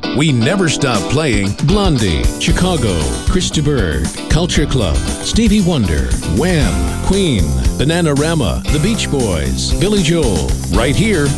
We never stop playing Blondie, Chicago, Krista Berg, Culture Club, Stevie Wonder, Wham, Queen, Bananarama, The Beach Boys, Billy Joel, right here